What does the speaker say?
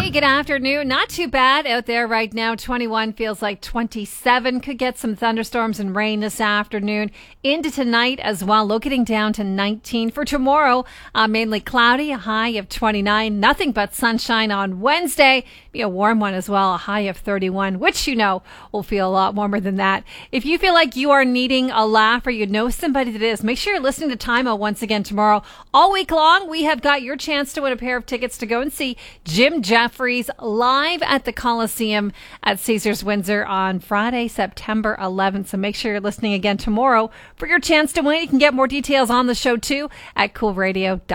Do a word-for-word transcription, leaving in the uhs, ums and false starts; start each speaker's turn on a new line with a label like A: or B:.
A: Hey, good afternoon. Not too bad out there right now. twenty-one feels like twenty-seven. Could get some thunderstorms and rain this afternoon. Into tonight as well. Low getting down to nineteen. For tomorrow, uh, mainly cloudy, a high of twenty-nine. Nothing but sunshine on Wednesday. Be a warm one as well, a high of thirty-one, which you know will feel a lot warmer than that. If you feel like you are needing a laugh or you know somebody that is, make sure you're listening to Time Out once again tomorrow. All week long, we have got your chance to win a pair of tickets to go and see Jim Jeffries live at the Coliseum at Caesars Windsor on Friday, September eleventh. So make sure you're listening again tomorrow for your chance to win. You can get more details on the show too at cool radio dot com.